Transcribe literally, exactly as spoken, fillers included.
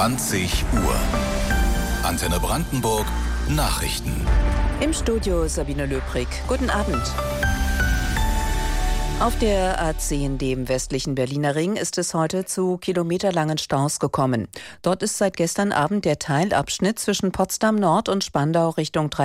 zwanzig Uhr. Antenne Brandenburg Nachrichten. Im Studio Sabine Löbrig. Guten Abend. Auf der A zehn, dem westlichen Berliner Ring, ist es heute zu kilometerlangen Staus gekommen. Dort ist seit gestern Abend der Teilabschnitt zwischen Potsdam Nord und Spandau Richtung